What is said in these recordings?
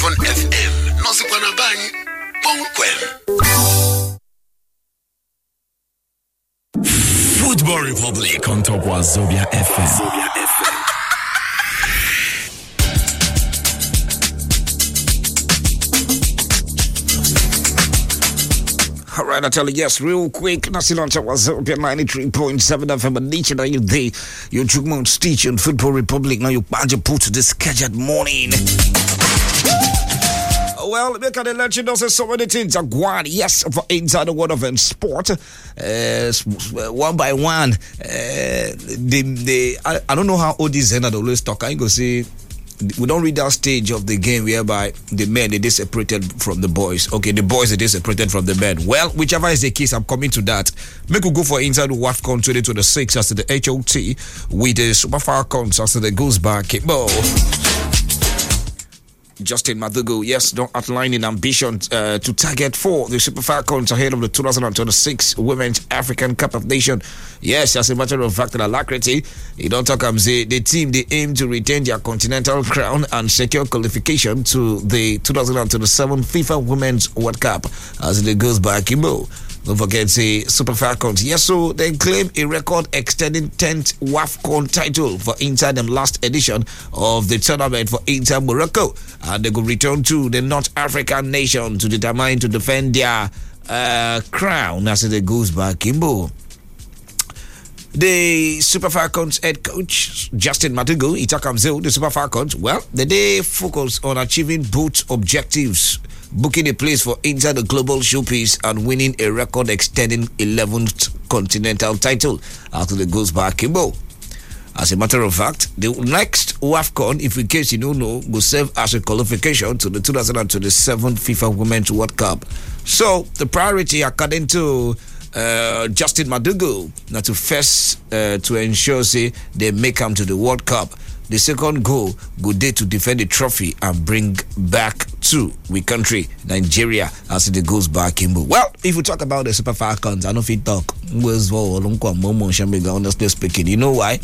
Heaven FM. Nozikwana bani. Bonkwem. Football Republic on top of Zobia FM. All right, I tell you, yes, real quick. Nasilanta was up at 93.7 FM. And nature, you day, your Jugmount Stitch and Football Republic. Now you badger put to this scheduled morning. Well, we can let you know so many things are going. Yes, for inside the world of sport, one by one. I don't know how old this Zenad always talk. I go say. We don't read that stage of the game whereby the men they separated from the boys. Okay, the boys they separated from the men. Well, whichever is the case, I'm coming to that. Make we go for inside WAFCON 2026 after the HOT with the Super Falcons after the goes back. Ball. Justin Madugu, yes, don't outline in ambition to target for the Super Falcons ahead of the 2026 Women's African Cup of Nations. Yes, as a matter of fact, alacrity, you don't talk say the team they aim to retain their continental crown and secure qualification to the 2027 FIFA Women's World Cup as it goes back. Don't forget, say Super Falcons. Yes, so they claim a record extending 10th WAFCON title for inside them last edition of the tournament for Inter Morocco. And they could return to the North African nation to determine to defend their crown as it goes back. The Super Falcons head coach, Justin Madugu, Itakamzeo, the Super Falcons, well, they focus on achieving both objectives, booking a place for inside the global showpiece and winning a record extending 11th continental title after the goes back. As a matter of fact, the next WAFCON, if in case you don't know, will serve as a qualification to the 2027 FIFA Women's World Cup. So the priority, according to Justin Madugu, now to first to ensure say they make them to the World Cup. The second goal good day to defend the trophy and bring back to we country Nigeria as it goes back in. Well, if we talk about the Super Falcons, I know if we talk honestly speaking, you know why?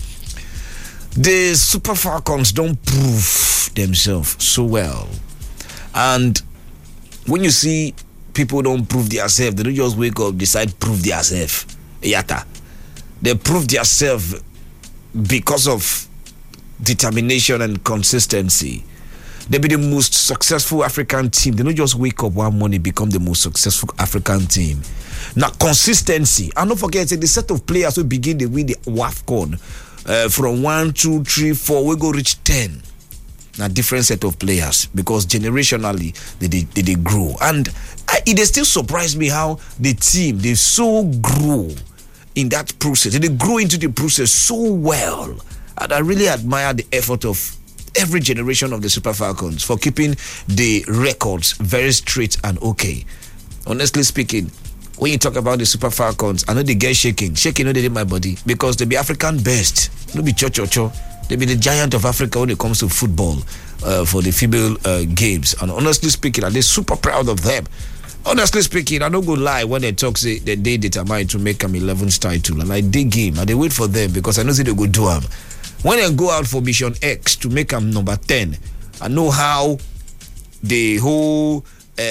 The Super Falcons don't prove themselves so well. And when you see people don't prove themselves, they don't just wake up, decide prove themselves. Yata. They prove themselves because of determination and consistency. They be the most successful African team. They don't just wake up one morning become the most successful African team. Now consistency. And don't forget the set of players who begin to win the WAFCON from 1, 2, 3, 4 we go reach 10. Now different set of players because generationally they grow. And it still surprised me how the team they so grow in that process. They grow into the process so well. And I really admire the effort of every generation of the Super Falcons for keeping the records very straight and okay. Honestly speaking, when you talk about the Super Falcons, I know they get shaking. Shaking, no, they did my body because they be African best. No be cho. They be the giant of Africa when it comes to football for the female games. And honestly speaking, I'm super proud of them. Honestly speaking, I don't go lie when they talk say that they determined to make them 11th title. And I dig him and they wait for them because I know they go do them. When they go out for Mission X to make them number 10, I know how the whole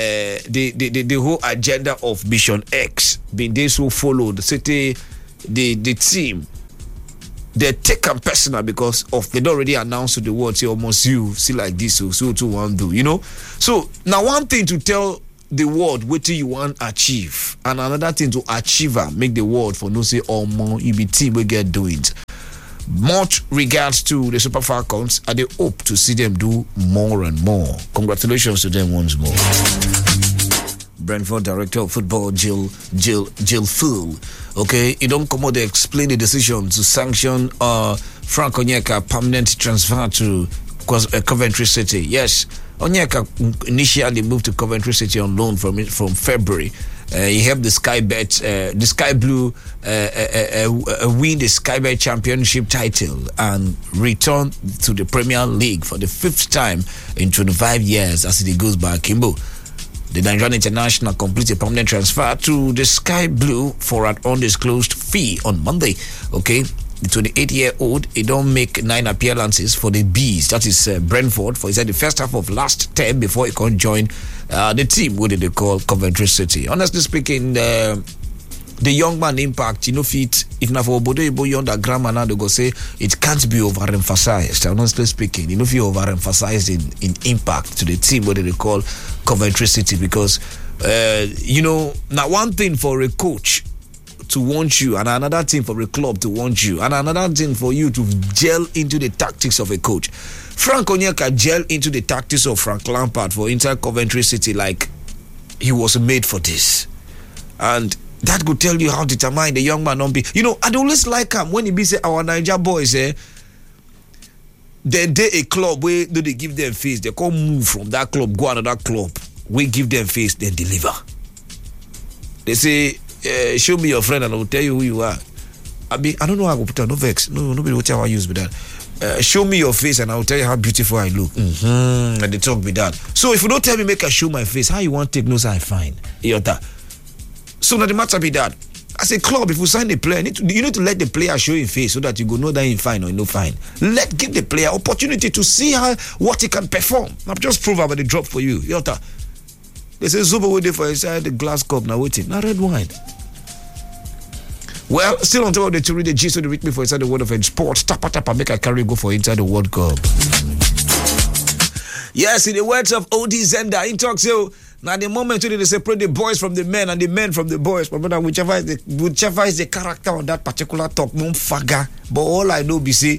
the whole agenda of Mission X being they so followed. City the team they take them personal because of they don't already announce to the world say almost you see like this so to one do So now one thing to tell the world what you want to achieve and another thing to achieve make the world for no say more you be team we get doing it. Much regards to the Super Falcons, and they hope to see them do more and more. Congratulations to them once more. Brentford Director of Football Jill Fool. Okay, he don't come out to explain the decision to sanction Frank Onyeka permanent transfer to Coventry City. Yes, Onyeka initially moved to Coventry City on loan from February. He helped the Sky Blue win the Sky Bet Championship title and return to the Premier League for the 5th time in 25 years as it goes back. The Nigerian International completed a permanent transfer to the Sky Blue for an undisclosed fee on Monday. Okay, The 28-year-old, he don't make 9 appearances for the Bees. That is Brentford for the first half of last term before he can join the team. What did they call Coventry City? Honestly speaking, the young man impact, fit if not for Obodo Ibo yonder grammar now they go say it can't be overemphasized. Honestly speaking, if you overemphasize in impact to the team, what they call Coventry City, because now one thing for a coach to want you, and another thing for a club to want you, and another thing for you to gel into the tactics of a coach. Frank Onyeka gel into the tactics of Frank Lampard for Inter Coventry City like he was made for this. And that could tell you how determined the young man don't be. I'd always like him when he be say our Niger boys, they a club where do they give them face, they can't move from that club, go another club. We give them face, then deliver. They say, show me your friend and I will tell you who you are. I don't know how to put on, no vex. No, nobody will tell how I use with that. Show me your face and I will tell you how beautiful I look. And they talk with that. So if you don't tell me, make I show my face, how you want to take notes I find? So now the matter be that. As a club, if you sign the player, you need to let the player show his face so that you go know that he's fine or no fine. Give the player opportunity to see what he can perform. I've just proved about the drop for you. They say Zuba waiting for inside the glass cup now waiting. Now red wine. Well, still on top of the to read the gist of the read me for inside the world of sports. Tapa make a carry go for inside the World Cup. Yes, in the words of O.D. Zenda, in talks so now the moment they separate the boys from the men and the men from the boys, but whichever is the character on that particular talk, no faga. But all I know be say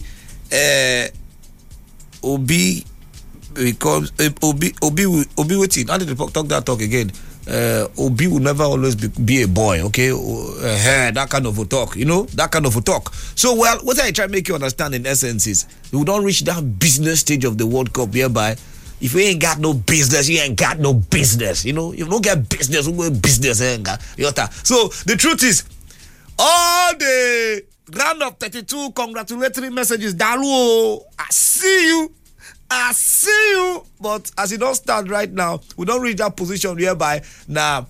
Obi becomes Obi waiting. How did they talk that talk again? Obi will never always be a boy, okay? That kind of a talk, that kind of a talk. So, well, what I try to make you understand in essence is we don't reach that business stage of the World Cup whereby if you ain't got no business, you ain't got no business. If you don't get business, who get business? So, the truth is, all the round of 32 congratulatory messages, Dalu, I see you. But as it don't start right now, we don't reach that position whereby now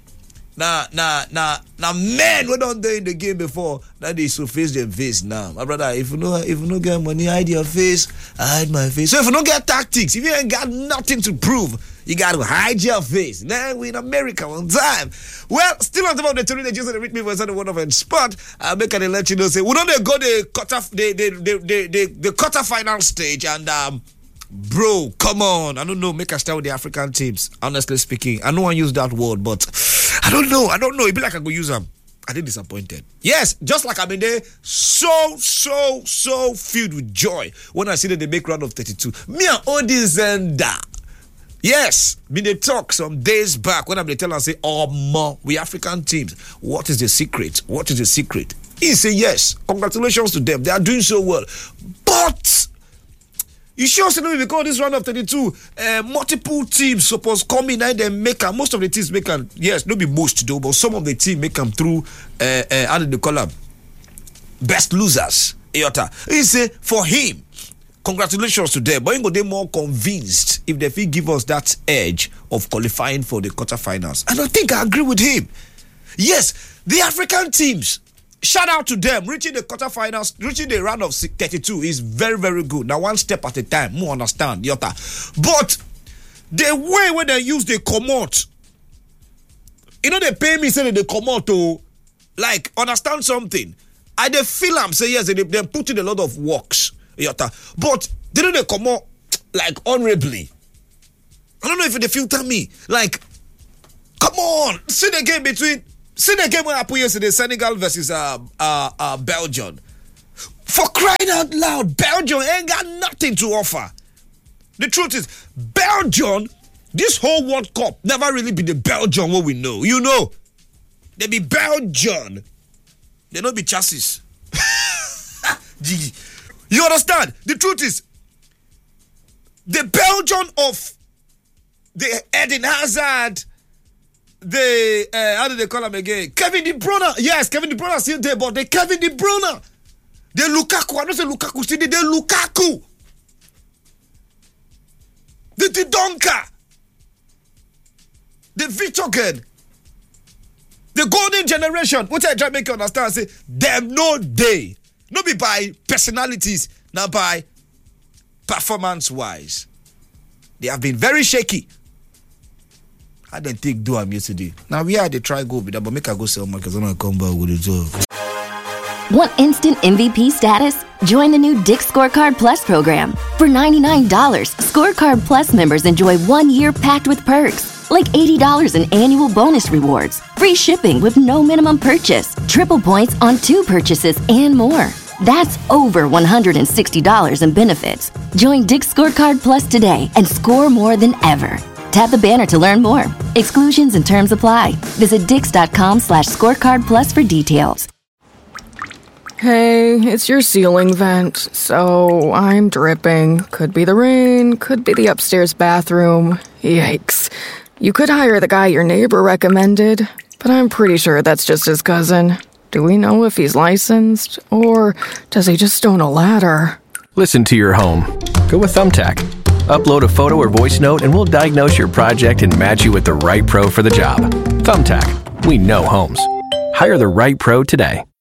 men we don't do in the game before that they should face their face now. My brother, if you no get money, hide your face, I hide my face. So if you don't get tactics, if you ain't got nothing to prove, you got to hide your face. Now we in America one time. Well, still on top of the story, they just read me for the one of a spot. I make an let you know say we don't go the quarter final stage and bro, come on. I don't know. Make a start with the African teams. Honestly speaking, I know I use that word, but I don't know. It be like I go use them. I did disappointed. Yes, just like I'm in there, so filled with joy when I see that they make round of 32. Me and O.D. Zenda. Yes, they talk some days back when I'm telling say, we African teams. What is the secret? He say yes. Congratulations to them. They are doing so well. But you sure say no because this round of 32 multiple teams supposed come in and then make them. Most of the teams make them, yes, not be most though, but some of the team make them through how did they call them? Best losers. He say for him, congratulations to them, but they more convinced if they feel give us that edge of qualifying for the quarterfinals. And I think I agree with him. Yes, the African teams, shout out to them. Reaching the quarterfinals, reaching the round of 32 is very, very good. Now, one step at a time. More understand, But the way when they use the commot, they pay me say they commot to, like, understand something. I they feel I'm say yes, they put in a lot of works, but didn't they commot like honorably? I don't know if they filter me. Like, come on, see the game when I put yesterday, Senegal versus Belgium. For crying out loud, Belgium ain't got nothing to offer. The truth is, Belgium, this whole World Cup never really be the Belgium what we know. They be Belgium. They don't be chassis. You understand? The truth is, the Belgium of the Eden Hazard, the how do they call him again? Kevin De Bruyne. Yes, Kevin De Bruyne is still there, but the Kevin De Bruyne, the Lukaku. I don't say Lukaku, still the Lukaku, the Didonka, the Vitogen, the golden generation. What I try to make you understand, say them no day. Not be by personalities, not by performance-wise. They have been very shaky. I didn't think do am yesterday. Now we are they try go with that, but make I go sell my because I'm gonna come back with the job. Want instant MVP status? Join the new Dick's Scorecard Plus program. For $99, Scorecard Plus members enjoy 1 year packed with perks, like $80 in annual bonus rewards, free shipping with no minimum purchase, triple points on 2 purchases, and more. That's over $160 in benefits. Join Dick's Scorecard Plus today and score more than ever. Tap the banner to learn more. Exclusions and terms apply. Visit dix.com/scorecard plus for details. Hey, it's your ceiling vent, so I'm dripping. Could be the rain, could be the upstairs bathroom. Yikes. You could hire the guy your neighbor recommended, but I'm pretty sure that's just his cousin. Do we know if he's licensed, or does he just own a ladder? Listen to your home. Go with Thumbtack. Upload a photo or voice note and we'll diagnose your project and match you with the right pro for the job. Thumbtack. We know homes. Hire the right pro today.